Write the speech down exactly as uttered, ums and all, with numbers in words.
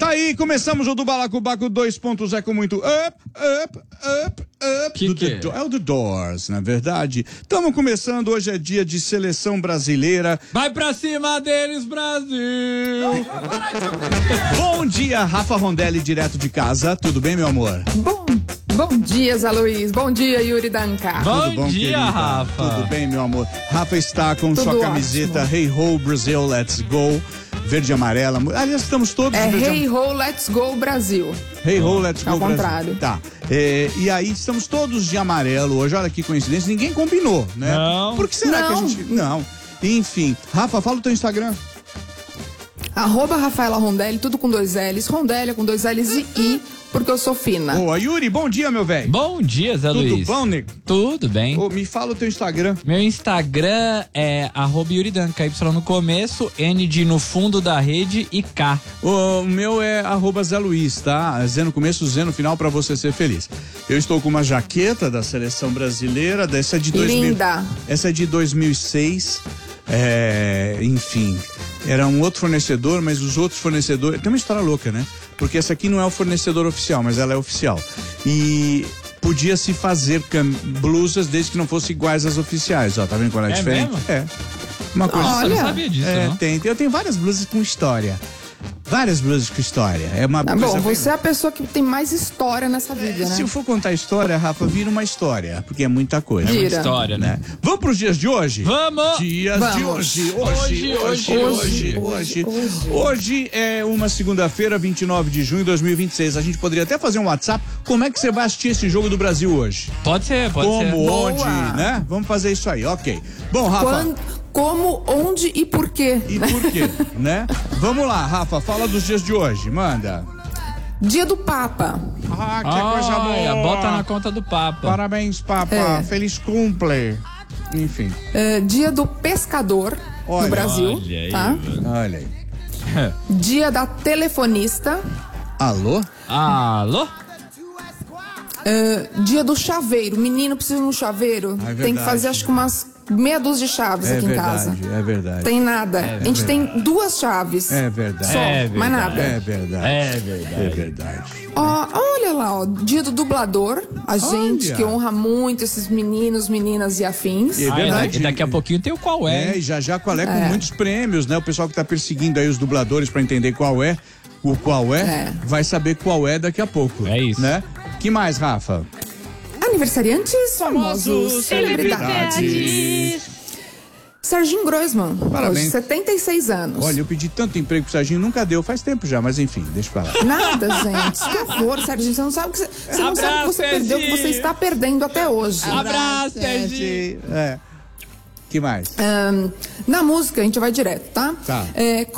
aí, começamos o do Balacobaco dois ponto zero com muito up, up, up, up. Que do que The, é o The Doors, na verdade. Estamos começando, hoje é dia de seleção brasileira. Vai pra cima deles, Brasil! Bom dia, Rafa Rondelli, direto de casa. Tudo bem, meu amor? Bom, bom dia, Zé Luiz. Bom dia, Yuri Danca. Bom, Tudo bom, dia, querida? Rafa. Tudo bem, meu amor? Rafa está com Tudo sua ótimo. camiseta Hey Ho, Brazil, Let's Go. Verde e amarela. Aliás, estamos todos É de verde Hey Ho, Let's Go, Brasil. Hey Ho, Let's Go, Ao Brasil. contrário. Tá. É, e aí, estamos todos de amarelo hoje. Olha que coincidência. Ninguém combinou, né? Não. Por que será Não. que a gente... Não. Enfim. Rafa, fala o teu Instagram. Arroba Rafaela Rondelli, tudo com dois L's. Rondelli com dois L's e I, porque eu sou fina. Boa. Yuri, bom dia, meu velho. Bom dia, Zé Tudo Luiz. bom, nego? Tudo bem. Ô, me fala o teu Instagram. Meu Instagram é arroba Yuridanca, Y no começo, N de no fundo da rede e K. O meu é arroba Zé Luiz, tá? Zé no começo, Zé no final, pra você ser feliz. Eu estou com uma jaqueta da seleção brasileira, dessa é de dois mil. Linda. Essa é de dois mil e seis. É, enfim, era um outro fornecedor, mas os outros fornecedores... Tem uma história louca, né? Porque essa aqui não é o fornecedor oficial, mas ela é oficial. E podia se fazer cam- blusas desde que não fossem iguais às oficiais, ó. Tá vendo qual é a É diferença? mesmo? É. Uma coisa... Nossa, eu não Olha. sabia disso, É, não. tem, tem. Eu tenho várias blusas com história. Várias blusas com história. É uma Tá coisa bom, bem- você é a pessoa que tem mais história nessa vida, Se né? eu for contar a história, Rafa, vira uma história, porque é muita coisa. É uma Gira. história, né? Né? Vamos pros dias de hoje? Vamos! Dias Vamos. de hoje. Hoje, hoje, hoje, hoje, hoje. hoje. Hoje é uma segunda-feira, vinte e nove de junho de dois mil e vinte e seis. A gente poderia até fazer um WhatsApp. Como é que você vai assistir esse jogo do Brasil hoje? Pode ser, pode Como, ser. Boa. onde, né? Vamos fazer isso aí, ok. Bom, Rafa, Quando, como, onde e por quê? e por quê, né? Vamos lá, Rafa, fala dos dias de hoje, manda. Dia do Papa. Ah, que Ai, coisa boa. bota na conta do Papa. Parabéns, Papa. É. Feliz cumple. Enfim, É, dia do Pescador Olha, no Brasil. olha aí, Tá? olha aí. Dia da Telefonista. Alô? Alô? É, dia do chaveiro. Menino precisa de um chaveiro. Ah, é tem que verdade. fazer acho que umas meia dúzia de chaves É aqui em casa. verdade, é verdade. Tem nada. a gente tem duas chaves. É verdade. Só, É mais verdade. nada. É verdade. É verdade. É verdade. Ó, olha lá, ó, dia do dublador. A gente Olha. que honra muito esses meninos, meninas e afins. É Ah, verdade. e daqui a pouquinho tem o qual é. É, e já já qual é com É. muitos prêmios, né? O pessoal que tá perseguindo aí os dubladores pra entender qual é, o qual é, É. vai saber qual é daqui a pouco. É isso. Né? Que mais, Rafa? Aniversariantes famosos, celebridades. Serginho Groisman, Parabéns. hoje, setenta e seis anos. Olha, eu pedi tanto emprego pro Serginho, nunca deu, faz tempo já, mas enfim, deixa pra lá. Nada, gente. Que horror, Serginho. Você não sabe o que você, você, não sabe o que você Abraço, perdeu, o que você Serginho. está perdendo até hoje. Abraço, Serginho. É. Que mais? Ahn, na música, a gente vai direto, tá? Tá. É,